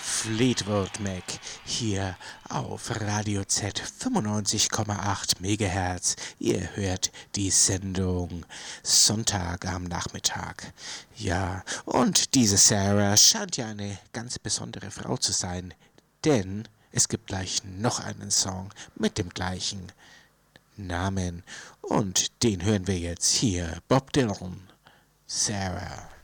Fleetwood Mac hier auf Radio Z 95,8 MHz. Ihr hört die Sendung Sonntag am Nachmittag. Ja, und diese Sarah scheint ja eine ganz besondere Frau zu sein, denn es gibt gleich noch einen Song mit dem gleichen Namen und den hören wir jetzt hier. Bob Dylan, Sarah.